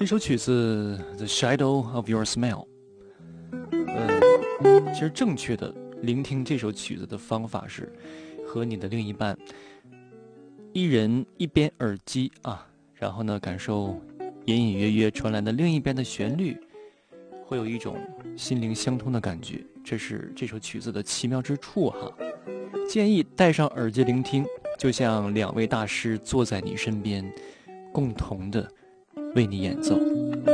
这首曲子《The Shadow of Your Smile》，其实正确的聆听这首曲子的方法是，和你的另一半一人一边耳机啊，然后呢，感受隐隐约约传来的另一边的旋律，会有一种心灵相通的感觉，这是这首曲子的奇妙之处哈。建议戴上耳机聆听，就像两位大师坐在你身边，共同的为你演奏。